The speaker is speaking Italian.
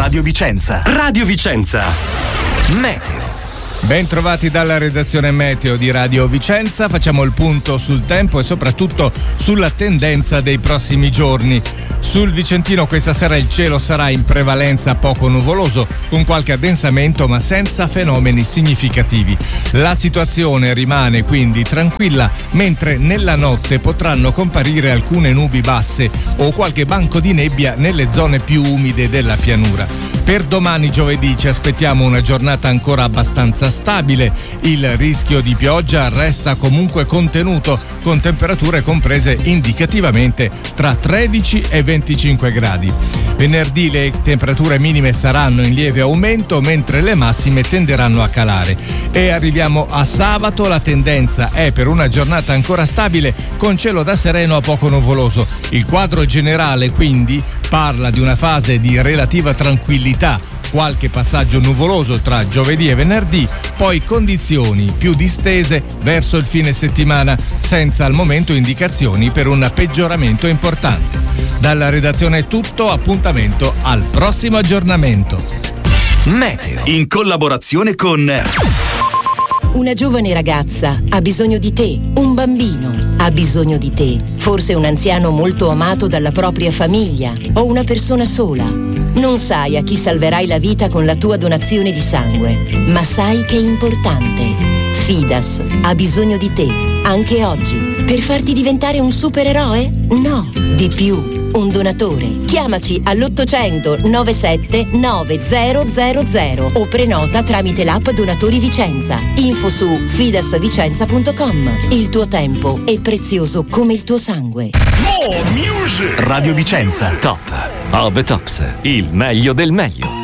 Radio Vicenza. Radio Vicenza. Meteo. Ben trovati dalla redazione Meteo di Radio Vicenza. Facciamo il punto sul tempo e soprattutto sulla tendenza dei prossimi giorni. Sul Vicentino questa sera il cielo sarà in prevalenza poco nuvoloso, con qualche addensamento ma senza fenomeni significativi. La situazione rimane quindi tranquilla, mentre nella notte potranno comparire alcune nubi basse o qualche banco di nebbia nelle zone più umide della pianura. Per domani giovedì ci aspettiamo una giornata ancora abbastanza stabile. Il rischio di pioggia resta comunque contenuto, con temperature comprese indicativamente tra 13 e 25 gradi. Venerdì le temperature minime saranno in lieve aumento, mentre le massime tenderanno a calare. E arriviamo a sabato, la tendenza è per una giornata ancora stabile, con cielo da sereno a poco nuvoloso. Il quadro generale quindi parla di una fase di relativa tranquillità, qualche passaggio nuvoloso tra giovedì e venerdì, poi condizioni più distese verso il fine settimana, senza al momento indicazioni per un peggioramento importante. Dalla redazione è tutto, appuntamento al prossimo aggiornamento. Meteo. In collaborazione con... Una giovane ragazza ha bisogno di te, un bambino ha bisogno di te, forse un anziano molto amato dalla propria famiglia o una persona sola. Non sai a chi salverai la vita con la tua donazione di sangue, ma sai che è importante. Fidas ha bisogno di te, anche oggi, per farti diventare un supereroe? No, di più. Un donatore. Chiamaci all'800 97 9000 o prenota tramite l'app Donatori Vicenza. Info su fidasvicenza.com. Il tuo tempo è prezioso come il tuo sangue. Radio Vicenza. Top of the tops. Il meglio del meglio.